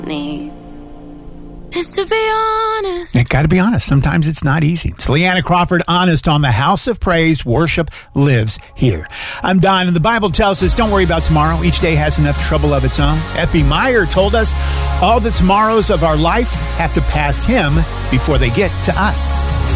need is to be honest. You got to be honest. Sometimes it's not easy. It's Leanna Crawford, Honest, on the House of Praise. Worship lives here. I'm Don, and the Bible tells us, don't worry about tomorrow. Each day has enough trouble of its own. F.B. Meyer told us all the tomorrows of our life have to pass him before they get to us.